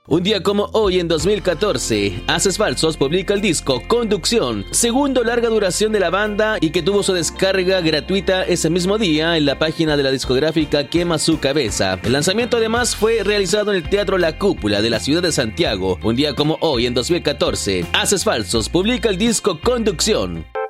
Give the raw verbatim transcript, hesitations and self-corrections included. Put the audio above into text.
Un día como hoy en dos mil catorce, Haces Falsos publica el disco Conducción, segundo larga duración de la banda y que tuvo su descarga gratuita ese mismo día en la página de la discográfica Quema Su Cabeza. El lanzamiento además fue realizado en el Teatro La Cúpula de la ciudad de Santiago. Un día como hoy en dos mil catorce, Haces Falsos publica el disco Conducción.